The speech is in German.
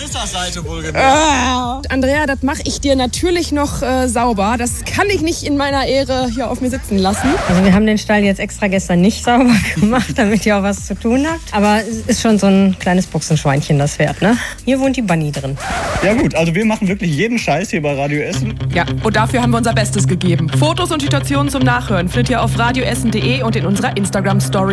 Larissa-Seite wohlgemerkt. Andrea, das mache ich dir natürlich noch sauber. Das kann ich nicht in meiner Ehre hier auf mir sitzen lassen. Also wir haben den Stall jetzt extra gestern nicht sauber gemacht, damit ihr auch was zu tun habt. Aber es ist schon so ein kleines Buchsenschweinchen, das Pferd, ne? Hier wohnt die Bunny drin. Ja gut, also wir machen wirklich jeden Scheiß hier bei Radio Essen. Ja, und dafür haben wir unser Bestes gegeben. Fotos und Situationen zum Nachhören findet ihr auf radioessen.de und in unserer Instagram-Story.